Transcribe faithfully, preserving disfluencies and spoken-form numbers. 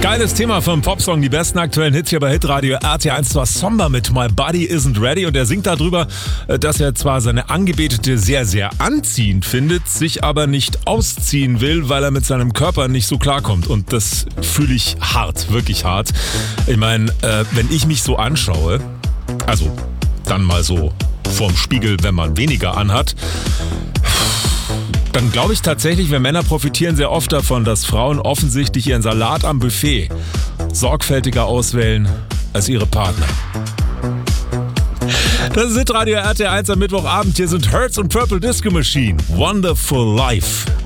Geiles Thema vom Popsong, die besten aktuellen Hits hier bei Hitradio R T eins. Zwar Somber mit My Body Isn't Ready und er singt darüber, dass er zwar seine Angebetete sehr, sehr anziehend findet, sich aber nicht ausziehen will, weil er mit seinem Körper nicht so klarkommt. Und das fühle ich hart, wirklich hart. Ich meine, äh, wenn ich mich so anschaue, also dann mal so vorm Spiegel, wenn man weniger anhat, dann glaube ich tatsächlich, wir Männer profitieren sehr oft davon, dass Frauen offensichtlich ihren Salat am Buffet sorgfältiger auswählen als ihre Partner. Das ist Hitradio R T eins am Mittwochabend. Hier sind Hertz und Purple Disco Machine. Wonderful Life.